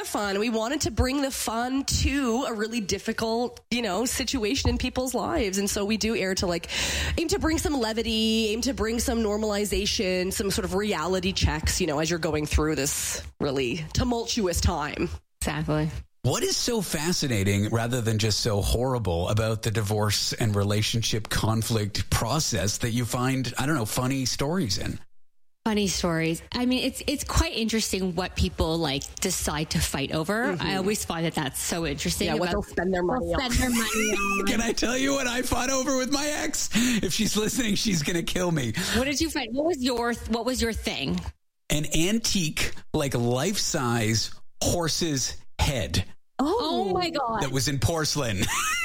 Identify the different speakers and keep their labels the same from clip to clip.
Speaker 1: fun. We wanted to bring the fun to a really difficult, situation in people's lives. And so we do aim to bring some levity, aim to bring some normalization, some sort of reality checks, as you're going through this really tumultuous time.
Speaker 2: Exactly.
Speaker 3: What is so fascinating, rather than just so horrible, about the divorce and relationship conflict process that you find, funny stories in?
Speaker 2: Funny stories. I mean, it's quite interesting what people decide to fight over. I always find that that's so interesting.
Speaker 1: Yeah, what they'll spend their money on.
Speaker 3: Can I tell you what I fought over with my ex? If she's listening, she's going to kill me.
Speaker 2: What did you fight? What was your thing?
Speaker 3: An antique, life-size horse's head.
Speaker 2: Oh my God.
Speaker 3: That was in porcelain.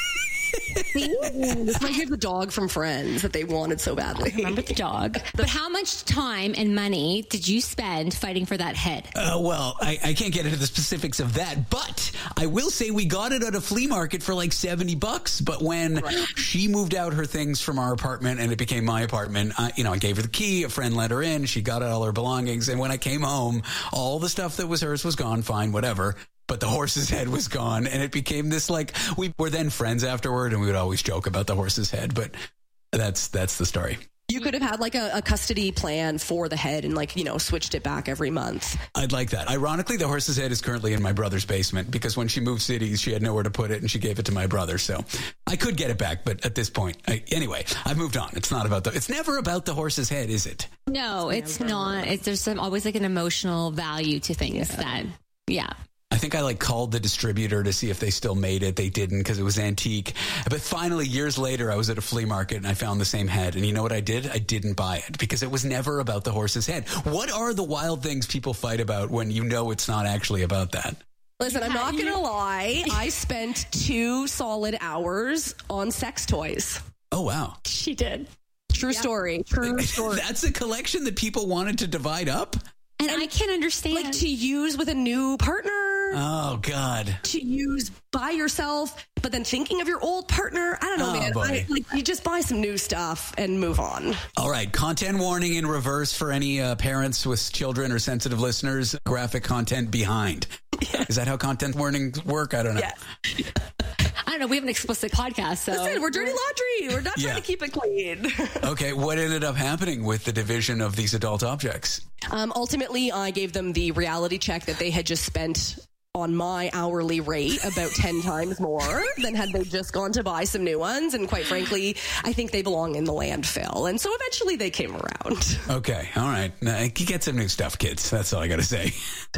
Speaker 1: See? This might be the dog from Friends that they wanted so badly.
Speaker 2: I remember the dog. But how much time and money did you spend fighting for that head?
Speaker 3: Well, I can't get into the specifics of that, but I will say we got it at a flea market for $70. But when she moved out her things from our apartment and it became my apartment, I gave her the key. A friend let her in. She got all her belongings. And when I came home, all the stuff that was hers was gone. Fine, whatever. But the horse's head was gone, and it became this we were then friends afterward, and we would always joke about the horse's head. But that's the story.
Speaker 1: You could have had a custody plan for the head and switched it back every month.
Speaker 3: I'd like that. Ironically, the horse's head is currently in my brother's basement because when she moved cities, she had nowhere to put it, and she gave it to my brother. So I could get it back, but at this point, anyway, I've moved on. It's not about it's never about the horse's head, is it?
Speaker 2: No, it's not. There's always an emotional value to things yeah.
Speaker 3: I think I called the distributor to see if they still made it. They didn't because it was antique. But finally, years later, I was at a flea market and I found the same head. And you know what I did? I didn't buy it because it was never about the horse's head. What are the wild things people fight about when it's not actually about that?
Speaker 1: Listen, I'm not going to lie. I spent 2 solid hours on sex toys.
Speaker 3: Oh, wow.
Speaker 2: She did.
Speaker 1: True story.
Speaker 3: That's a collection that people wanted to divide up?
Speaker 2: And I can't understand.
Speaker 1: To use with a new partner.
Speaker 3: Oh, God.
Speaker 1: To use by yourself, but then thinking of your old partner. I don't know, man. You just buy some new stuff and move on.
Speaker 3: All right. Content warning in reverse for any parents with children or sensitive listeners. Graphic content behind. Yeah. Is that how content warnings work? I don't know.
Speaker 1: Yes.
Speaker 2: I don't know. We have an explicit podcast, so
Speaker 1: listen, we're dirty laundry. We're not trying to keep it clean.
Speaker 3: Okay, what ended up happening with the division of these adult objects?
Speaker 1: Ultimately, I gave them the reality check that they had just spent on my hourly rate about 10 times more than had they just gone to buy some new ones. And quite frankly, I think they belong in the landfill. And so eventually they came around. Okay.
Speaker 3: All right. Now, get some new stuff, kids. That's all I got to say.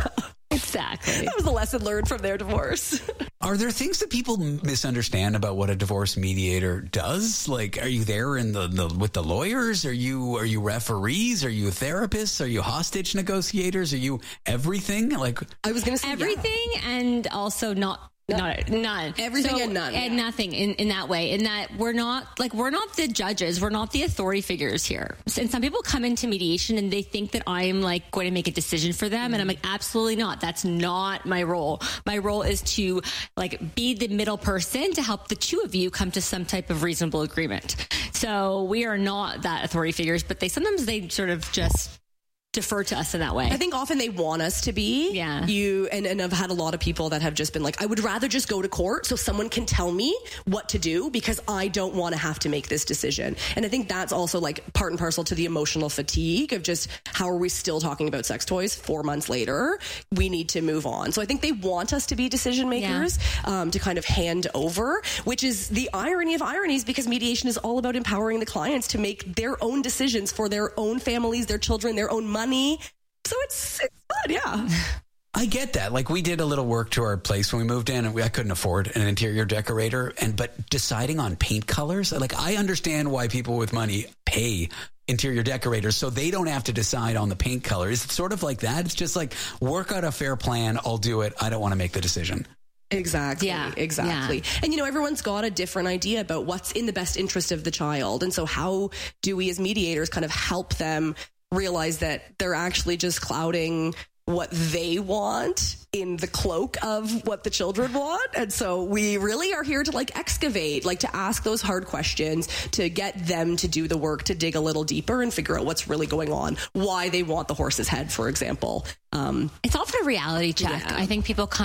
Speaker 2: Exactly.
Speaker 1: That was the lesson learned from their divorce.
Speaker 3: Are there things that people misunderstand about what a divorce mediator does? Are you there with the lawyers? Are you referees? Are you therapists? Are you hostage negotiators? Are you everything?
Speaker 1: I was going to say
Speaker 2: everything, and also none.
Speaker 1: Everything and none.
Speaker 2: And nothing in that way. In that we're not the judges. We're not the authority figures here. And some people come into mediation and they think that I'm going to make a decision for them. And I'm absolutely not. That's not my role. My role is to be the middle person to help the two of you come to some type of reasonable agreement. So we are not that authority figures, but sometimes they sort of just defer to us in that way.
Speaker 1: I think often they want us to be.
Speaker 2: Yeah.
Speaker 1: And I've had a lot of people that have just been I would rather just go to court so someone can tell me what to do because I don't want to have to make this decision. And I think that's also part and parcel to the emotional fatigue of just how are we still talking about sex toys 4 months later? We need to move on. So I think they want us to be decision makers, to kind of hand over, which is the irony of ironies because mediation is all about empowering the clients to make their own decisions for their own families, their children, their own money. So it's fun, yeah.
Speaker 3: I get that. We did a little work to our place when we moved in, and I couldn't afford an interior decorator. But deciding on paint colors, I understand why people with money pay interior decorators so they don't have to decide on the paint color. Is it sort of like that? It's just work out a fair plan. I'll do it. I don't want to make the decision.
Speaker 1: Exactly.
Speaker 2: Yeah.
Speaker 1: Exactly. Yeah. And everyone's got a different idea about what's in the best interest of the child. And so how do we as mediators kind of help them realize that they're actually just clouding what they want in the cloak of what the children want. And so we really are here to excavate, to ask those hard questions, to get them to do the work, to dig a little deeper and figure out what's really going on, why they want the horse's head, for example.
Speaker 2: It's often a reality check.
Speaker 1: Yeah.
Speaker 2: I think people come